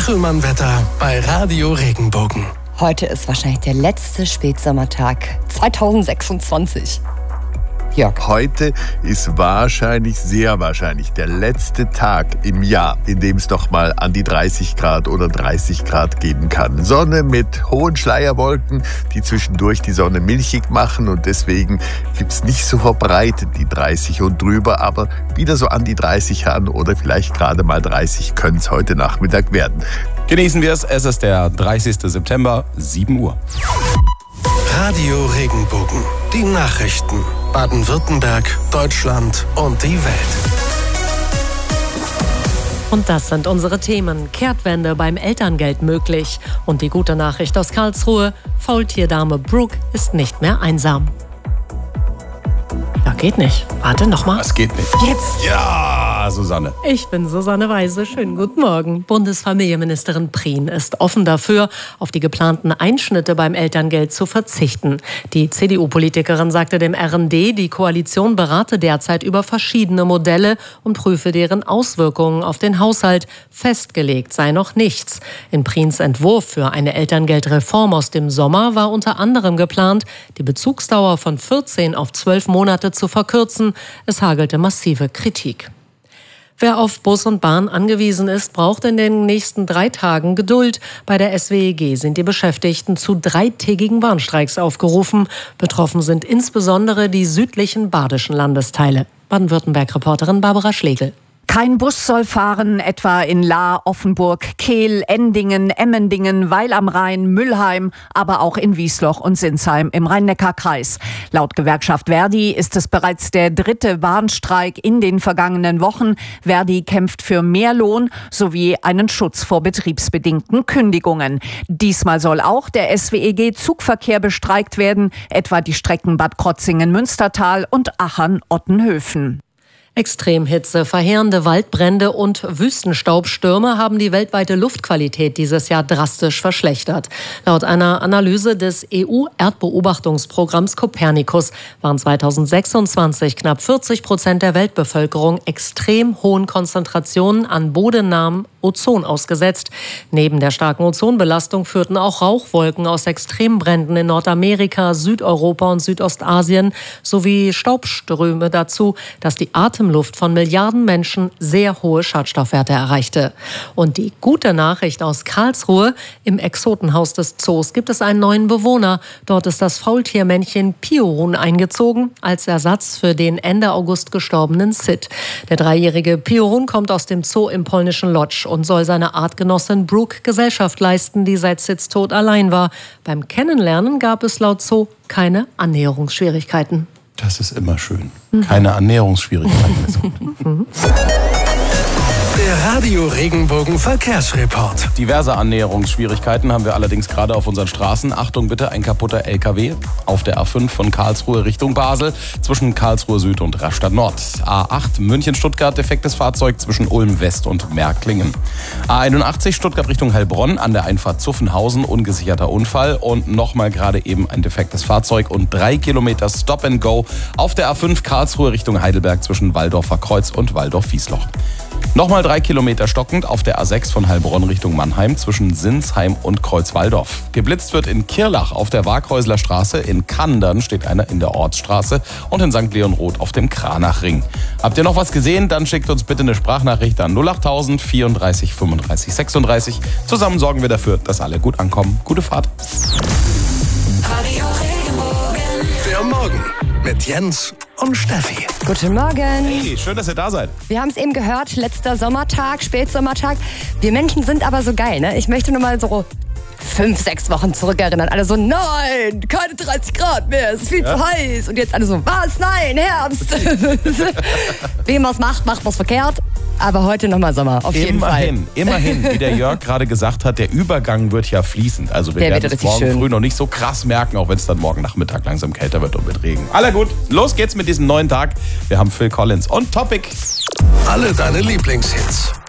Kachelmann-Wetter bei Radio Regenbogen. Heute ist wahrscheinlich der letzte Spätsommertag 2026. Jörg. Heute ist sehr wahrscheinlich der letzte Tag im Jahr, in dem es doch mal an die 30 Grad oder 30 Grad geben kann. Sonne mit hohen Schleierwolken, die zwischendurch die Sonne milchig machen, und deswegen gibt es nicht so verbreitet die 30 und drüber, aber wieder so an die 30 ran oder vielleicht gerade mal 30 können es heute Nachmittag werden. Genießen wir es. Es ist der 30. September, 7 Uhr. Radio Regenbogen. Die Nachrichten. Baden-Württemberg, Deutschland und die Welt. Und das sind unsere Themen. Kehrtwende beim Elterngeld möglich. Und die gute Nachricht aus Karlsruhe: Faultierdame Brooke ist nicht mehr einsam. Ja, geht nicht. Warte, nochmal. Das geht nicht. Jetzt. Ja, Susanne. Ich bin Susanne Weise. Schönen guten Morgen. Bundesfamilienministerin Prien ist offen dafür, auf die geplanten Einschnitte beim Elterngeld zu verzichten. Die CDU-Politikerin sagte dem RND, die Koalition berate derzeit über verschiedene Modelle und prüfe deren Auswirkungen auf den Haushalt. Festgelegt sei noch nichts. In Priens Entwurf für eine Elterngeldreform aus dem Sommer war unter anderem geplant, die Bezugsdauer von 14 auf 12 Monate zu verkürzen. Es hagelte massive Kritik. Wer auf Bus und Bahn angewiesen ist, braucht in den nächsten 3 Tagen Geduld. Bei der SWEG sind die Beschäftigten zu 3-tägigen Warnstreiks aufgerufen. Betroffen sind insbesondere die südlichen badischen Landesteile. Baden-Württemberg-Reporterin Barbara Schlegel. Kein Bus soll fahren, etwa in Lahr, Offenburg, Kehl, Endingen, Emmendingen, Weil am Rhein, Müllheim, aber auch in Wiesloch und Sinsheim im Rhein-Neckar-Kreis. Laut Gewerkschaft Verdi ist es bereits der 3. Warnstreik in den vergangenen Wochen. Verdi kämpft für mehr Lohn sowie einen Schutz vor betriebsbedingten Kündigungen. Diesmal soll auch der SWEG-Zugverkehr bestreikt werden, etwa die Strecken Bad Krotzingen-Münstertal und Achern-Ottenhöfen. Extremhitze, verheerende Waldbrände und Wüstenstaubstürme haben die weltweite Luftqualität dieses Jahr drastisch verschlechtert. Laut einer Analyse des EU-Erdbeobachtungsprogramms Copernicus waren 2026 knapp 40% der Weltbevölkerung extrem hohen Konzentrationen an bodennahem Ozon ausgesetzt. Neben der starken Ozonbelastung führten auch Rauchwolken aus Extrembränden in Nordamerika, Südeuropa und Südostasien sowie Staubströme dazu, dass die Atemluft von Milliarden Menschen sehr hohe Schadstoffwerte erreichte. Und die gute Nachricht aus Karlsruhe: Im Exotenhaus des Zoos gibt es einen neuen Bewohner. Dort ist das Faultiermännchen Piorun eingezogen, als Ersatz für den Ende August gestorbenen Sid. Der 3-jährige Piorun kommt aus dem Zoo im polnischen Lodz und soll seiner Artgenossin Brooke Gesellschaft leisten, die seit Sids Tod allein war. Beim Kennenlernen gab es laut Zoo keine Annäherungsschwierigkeiten. Das ist immer schön. Keine Annäherungsschwierigkeiten. Ist gut. Der Radio Regenbogen Verkehrsreport. Diverse Annäherungsschwierigkeiten haben wir allerdings gerade auf unseren Straßen. Achtung bitte, ein kaputter LKW auf der A5 von Karlsruhe Richtung Basel zwischen Karlsruhe Süd und Rastatt Nord. A8 München-Stuttgart, defektes Fahrzeug zwischen Ulm West und Märklingen. A81 Stuttgart Richtung Heilbronn, an der Einfahrt Zuffenhausen, ungesicherter Unfall und nochmal gerade eben ein defektes Fahrzeug und 3 Kilometer Stop and Go auf der A5 Karlsruhe Richtung Heidelberg zwischen Walldorfer Kreuz und Walldorf-Wiesloch. Nochmal 3 Kilometer stockend auf der A6 von Heilbronn Richtung Mannheim zwischen Sinsheim und Kreuzwalldorf. Geblitzt wird in Kirlach auf der Waghäusler Straße, in Kandern steht einer in der Ortsstraße und in St. Leonroth auf dem Kranachring. Habt ihr noch was gesehen? Dann schickt uns bitte eine Sprachnachricht an 08000 34 35 36. Zusammen sorgen wir dafür, dass alle gut ankommen. Gute Fahrt. Radio Regenbogen. Der Morgen mit Jens und Steffi. Guten Morgen. Hey, schön, dass ihr da seid. Wir haben es eben gehört, letzter Sommertag, Spätsommertag. Wir Menschen sind aber so geil, ne? Ich möchte nur mal so 5-6 Wochen zurückerinnern. Alle so, nein, keine 30 Grad mehr, es ist viel zu heiß. Und jetzt alle so, was, nein, Herbst. Wie man es macht man es verkehrt. Aber heute nochmal Sommer, auf jeden Fall. Immerhin, wie der Jörg gerade gesagt hat, der Übergang wird ja fließend. Also wir werden es morgen früh noch nicht so krass merken, auch wenn es dann morgen Nachmittag langsam kälter wird und mit Regen. Aller gut, los geht's mit diesem neuen Tag. Wir haben Phil Collins und Topic. Alle deine Lieblingshits.